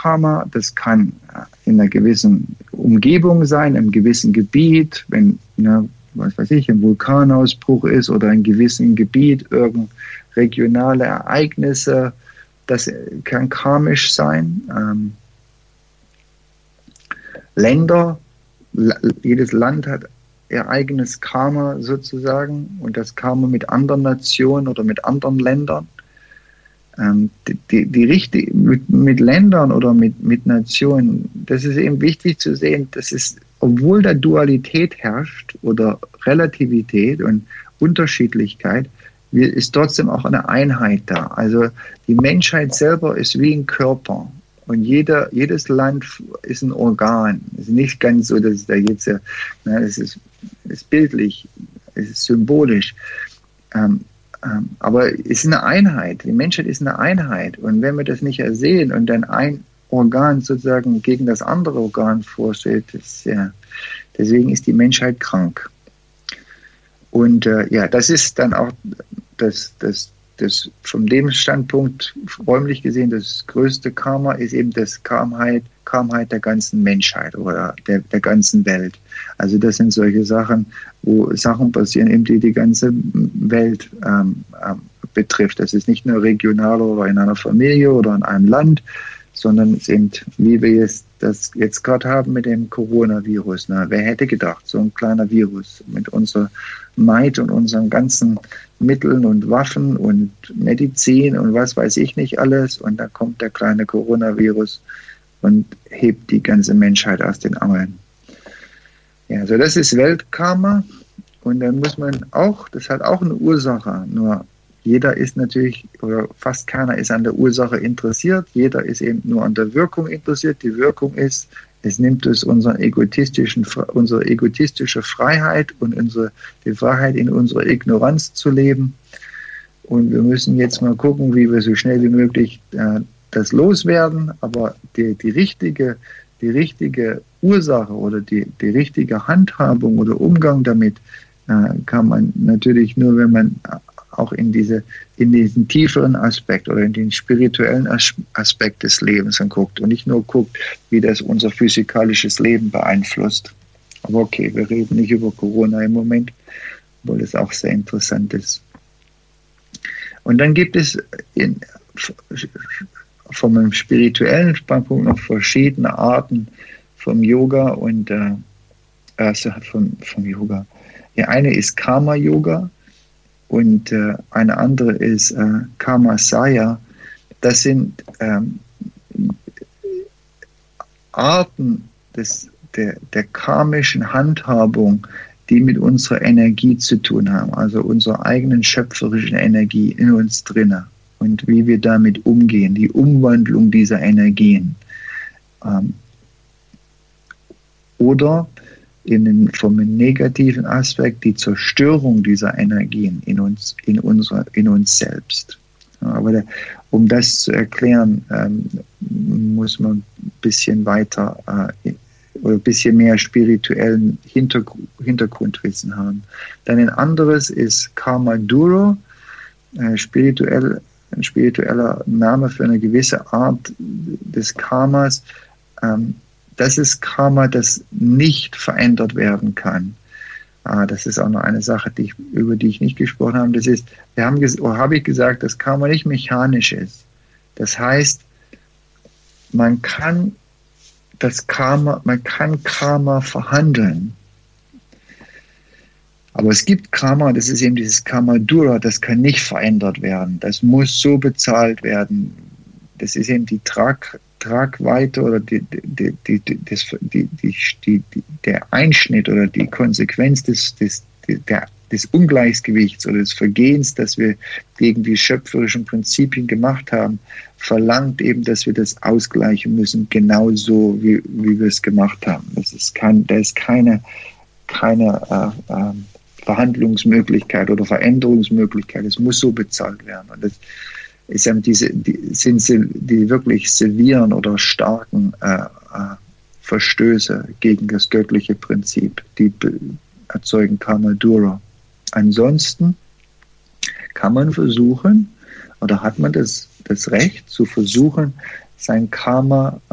Karma, das kann in einer gewissen Umgebung sein, im gewissen Gebiet, wenn, was weiß ich, ein Vulkanausbruch ist oder in gewissem Gebiet irgendeine regionale Ereignisse, das kann karmisch sein. Länder, jedes Land hat ihr eigenes Karma sozusagen und das Karma mit anderen Nationen oder mit anderen Ländern. Mit Ländern oder mit Nationen, das ist eben wichtig zu sehen, dass es, obwohl da Dualität herrscht oder Relativität und Unterschiedlichkeit, ist trotzdem auch eine Einheit da. Also die Menschheit selber ist wie ein Körper und jedes Land ist ein Organ. Es ist nicht ganz so, dass da jetzt, es ist bildlich, es ist symbolisch. Aber es ist eine Einheit. Die Menschheit ist eine Einheit. Und wenn wir das nicht ersehen und dann ein Organ sozusagen gegen das andere Organ vorstellt, deswegen ist die Menschheit krank. Und das ist dann auch das von dem Standpunkt räumlich gesehen, das größte Karma ist eben das Karmheit der ganzen Menschheit oder der ganzen Welt. Also das sind solche Sachen, wo Sachen passieren, eben die ganze Welt betrifft. Das ist nicht nur regional oder in einer Familie oder in einem Land, sondern es eben, wie wir das jetzt gerade haben mit dem Coronavirus. Wer hätte gedacht, so ein kleiner Virus mit unserer Macht und unseren ganzen Mitteln und Waffen und Medizin und was weiß ich nicht alles. Und da kommt der kleine Coronavirus und hebt die ganze Menschheit aus den Angeln. Ja, also das ist Weltkarma. Und dann muss man auch, das hat auch eine Ursache. Nur jeder ist natürlich, oder fast keiner ist an der Ursache interessiert. Jeder ist eben nur an der Wirkung interessiert. Die Wirkung ist, es nimmt uns unsere egotistische Freiheit und die Freiheit, in unserer Ignoranz zu leben. Und wir müssen jetzt mal gucken, wie wir so schnell wie möglich das loswerden. Aber die richtige Ursache oder die richtige Handhabung oder Umgang damit kann man natürlich nur, wenn man auch in diesen tieferen Aspekt oder in den spirituellen Aspekt des Lebens guckt und nicht nur guckt, wie das unser physikalisches Leben beeinflusst. Aber okay, wir reden nicht über Corona im Moment, obwohl das auch sehr interessant ist. Und dann gibt es von einem spirituellen Standpunkt noch verschiedene Arten vom Yoga und vom Yoga. Die eine ist Karma-Yoga. Und eine andere ist Karmasaya. Das sind Arten der karmischen Handhabung, die mit unserer Energie zu tun haben, also unserer eigenen schöpferischen Energie in uns drinne und wie wir damit umgehen, die Umwandlung dieser Energien. Oder vom negativen Aspekt die Zerstörung dieser Energien in uns selbst. Aber um das zu erklären, muss man ein bisschen weiter oder ein bisschen mehr spirituellen Hintergrundwissen haben. Dann ein anderes ist Karma-Duro, ein spiritueller Name für eine gewisse Art des Karmas. Das ist Karma, das nicht verändert werden kann. Das ist auch noch eine Sache, über die ich nicht gesprochen habe. Das ist, habe ich gesagt, dass Karma nicht mechanisch ist. Das heißt, man kann Karma verhandeln. Aber es gibt Karma, das ist eben dieses Karma-Dura, das kann nicht verändert werden. Das muss so bezahlt werden. Das ist eben die Tragweite oder der Einschnitt oder die Konsequenz des Ungleichgewichts oder des Vergehens, das wir gegen die schöpferischen Prinzipien gemacht haben, verlangt eben, dass wir das ausgleichen müssen, genauso wie wir es gemacht haben. Da ist keine Verhandlungsmöglichkeit oder Veränderungsmöglichkeit. Es muss so bezahlt werden. Und das ist eben die wirklich sevieren oder starken Verstöße gegen das göttliche Prinzip, die erzeugen Karma-Dura. Ansonsten kann man versuchen, oder hat man das Recht zu versuchen, sein Karma